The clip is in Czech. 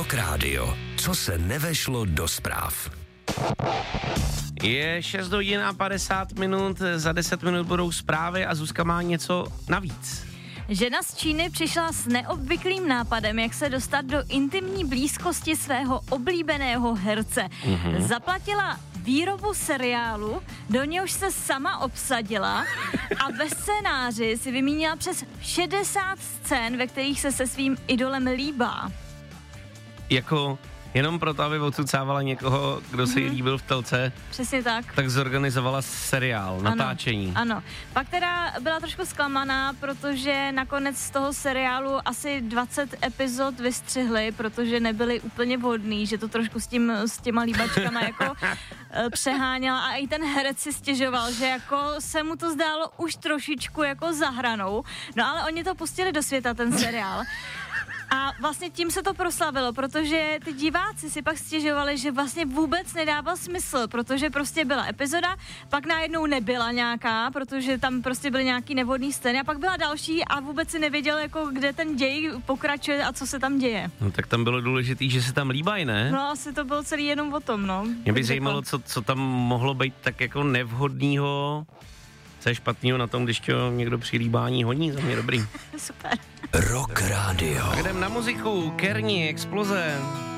Rock Radio. Co se nevešlo do zpráv? Je 6 hodin a 50 minut, za 10 minut budou zprávy a Zuzka má něco navíc. Žena z Číny přišla s neobvyklým nápadem, jak se dostat do intimní blízkosti svého oblíbeného herce. Zaplatila výrobu seriálu, do něhož se sama obsadila a ve scénáři si vymínila přes 60 scén, ve kterých se svým idolem líbá. Jako jenom proto, aby odsucávala někoho, kdo se jí líbil v telce. Přesně tak. Tak zorganizovala seriál, natáčení. Ano. Pak teda byla trošku zklamaná, protože nakonec z toho seriálu asi 20 epizod vystřihli, protože nebyli úplně vhodný, že to trošku s těma líbačkama jako přeháněla a i ten herec si stěžoval, že jako se mu to zdálo už trošičku jako za hranou. No ale oni to pustili do světa, ten seriál. A vlastně tím se to proslavilo, protože ty diváci si pak stěžovali, že vlastně vůbec nedával smysl, protože prostě byla epizoda, pak najednou nebyla nějaká, protože tam prostě byly nějaký nevhodný scény a pak byla další a vůbec si nevěděl, jako kde ten děj pokračuje a co se tam děje. No tak tam bylo důležitý, že se tam líbají, ne? No asi to bylo celý jenom o tom, no. Mě by zajímalo, co tam mohlo být tak jako nevhodného. Co je špatného na tom, když to někdo při líbání honí, za mě dobrý. Super. Rock Radio. Tak jdem na muziku, Kerni, Exploze.